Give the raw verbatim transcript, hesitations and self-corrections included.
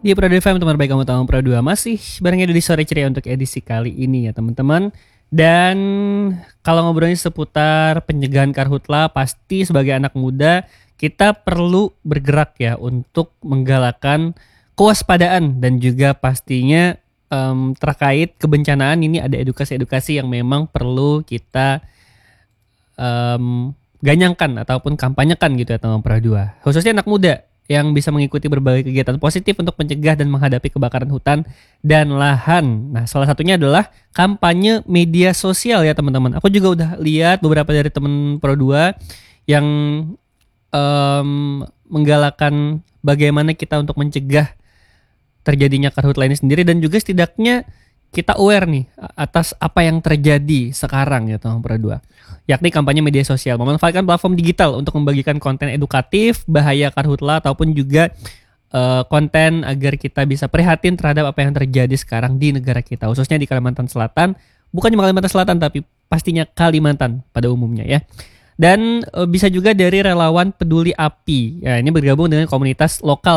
Di Pro dua F M, teman baik kamu tahu Pro dua masih bareng di sore ceria untuk edisi kali ini ya teman-teman. Dan kalau ngobrolnya seputar pencegahan karhutla, pasti sebagai anak muda kita perlu bergerak ya untuk menggalakkan kewaspadaan dan juga pastinya em, terkait kebencanaan ini ada edukasi-edukasi yang memang perlu kita em, ganyangkan ataupun kampanyekan gitu ya teman Pro dua. Khususnya anak muda yang bisa mengikuti berbagai kegiatan positif untuk mencegah dan menghadapi kebakaran hutan dan lahan. Nah, salah satunya adalah kampanye media sosial ya teman-teman. Aku juga udah lihat beberapa dari teman Pro dua yang um, menggalakkan bagaimana kita untuk mencegah terjadinya karhutla ini sendiri, dan juga setidaknya kita aware nih atas apa yang terjadi sekarang ya teman Pro dua, yakni kampanye media sosial memanfaatkan platform digital untuk membagikan konten edukatif bahaya karhutla ataupun juga uh, konten agar kita bisa prihatin terhadap apa yang terjadi sekarang di negara kita, khususnya di Kalimantan Selatan. Bukan cuma Kalimantan Selatan tapi pastinya Kalimantan pada umumnya ya. Dan uh, bisa juga dari relawan peduli api. Ya, ini bergabung dengan komunitas lokal